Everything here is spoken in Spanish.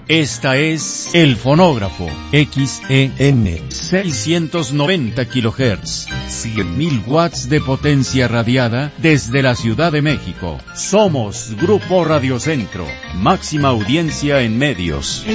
Esta es El Fonógrafo, XEN 690 kHz, 100.000 watts de potencia radiada desde la Ciudad de México. Somos Grupo Radio Centro, máxima audiencia en medios.